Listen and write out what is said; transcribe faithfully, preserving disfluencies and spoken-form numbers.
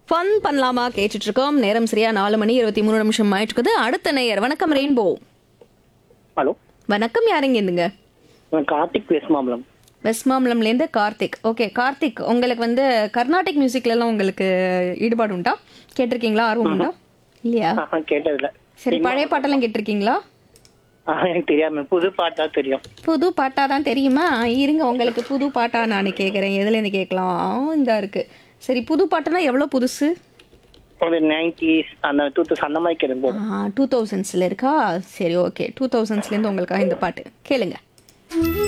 Fun பண்ணலாமா கேட்டுட்டு இருக்கோம். நேரம் சரியா நாலு மணி இருபத்தி மூணு நிமிஷம் ஆயிட்டு இருக்குது. அடுத்த நேயர் வணக்கம் ரெயின்போ. ஹலோ வணக்கம், யாருங்க இருந்துங்க? நான் கார்த்திக் வெஸ்மாம்பலம். வெஸ்ட் மாம்பலம்லேருந்து கார்த்திக். ஓகே கார்த்திக், உங்களுக்கு வந்து கர்நாடிக் மியூசிக்லலாம் உங்களுக்கு ஈடுபாடு உண்டா? கேட்டிருக்கீங்களா? ஆர்வம் உண்டா? இல்லையா? ஆஹா, கேட்டதில்ல. சரி, பழைய பாட்டெல்லாம் கேட்டிருக்கீங்களா? ஆஹா, எனக்கு தெரியாம புது பாட்டா தெரியும். புது பாட்டா தான் தெரியுமா? இருங்க, உங்களுக்கு புது பாட்டா நான் கேட்குறேன். எதுலேருந்து கேட்கலாம்? இந்த இருக்கு. சரி, புது பாட்டுனா எவ்வளோ புதுசு? ஒரு நைன்டிஸ் அந்த டூ தௌசண்ட் அந்த மாதிரி கேட்கும் போது. டூ தௌசண்ட்ஸில் இருக்கா? சரி, ஓகே, டூ தௌசண்ட்ஸ்லேருந்து உங்களுக்காக இந்த பாட்டு கேளுங்க.